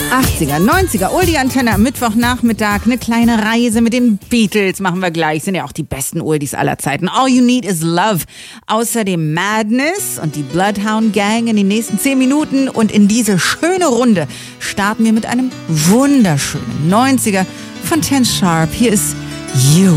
80er, 90er, Oldie-Antenne am Mittwochnachmittag. Eine kleine Reise mit den Beatles machen wir gleich. Sind ja auch die besten Oldies aller Zeiten. All You Need Is Love. Außerdem Madness und die Bloodhound Gang in den nächsten 10 Minuten. Und in diese schöne Runde starten wir mit einem wunderschönen 90er von Ten Sharp. Hier ist You.